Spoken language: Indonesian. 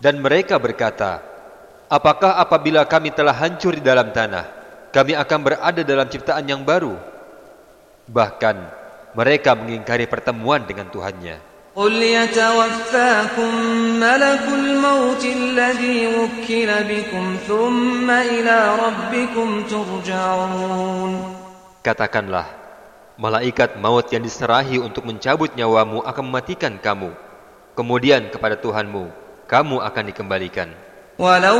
Dan mereka berkata, apakah apabila kami telah hancur di dalam tanah, kami akan berada dalam ciptaan yang baru? Bahkan mereka mengingkari pertemuan dengan Tuhannya. قُلْ يَتَوَفَّاكُم مَّلَكُ الْمَوْتِ الَّذِي وُكِّلَ بِكُمْ ثُمَّ إِلَىٰ رَبِّكُمْ تُرْجَعُونَ. Katakanlah, malaikat maut yang diserahi untuk mencabut nyawamu akan mematikan kamu. Kemudian kepada Tuhanmu kamu akan dikembalikan.